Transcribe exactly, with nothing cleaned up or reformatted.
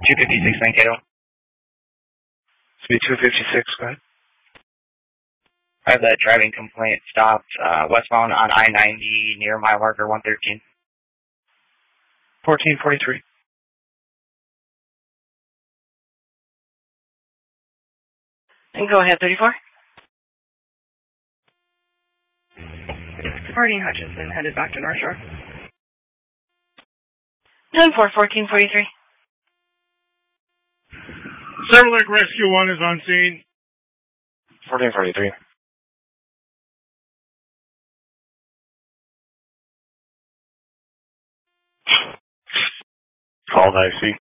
two fifty-six Mankato. Speed two fifty-six, go ahead. I have that driving complaint stopped uh, westbound on I ninety near mile marker one thirteen. fourteen forty-three. And go ahead, thirty-four. Marty Hutchinson headed back to North Shore. ten four, fourteen forty-three. Silver Lake Rescue one is on scene. fourteen forty-three. Call I C.